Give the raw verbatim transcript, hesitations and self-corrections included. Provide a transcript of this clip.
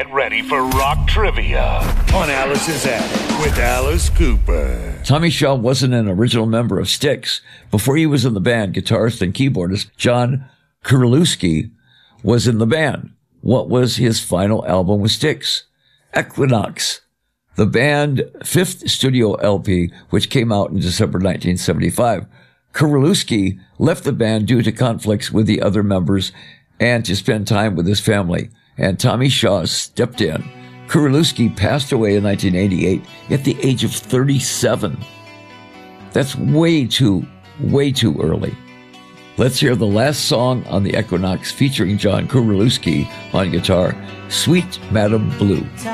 Get ready for rock trivia on Alice's Attic with Alice Cooper. Tommy Shaw wasn't an original member of Styx. Before he was in the band, guitarist and keyboardist John Kurlewski was in the band. What was his final album with Styx? Equinox, the band's fifth studio L P, which came out in December nineteen seventy-five. Kurlewski left the band due to conflicts with the other members and to spend time with his family, and Tommy Shaw stepped in. Kurlewski passed away in nineteen eighty-eight at the age of thirty-seven. That's way too, way too early. Let's hear the last song on the Equinox featuring John Kurlewski on guitar, Sweet Madam Blue.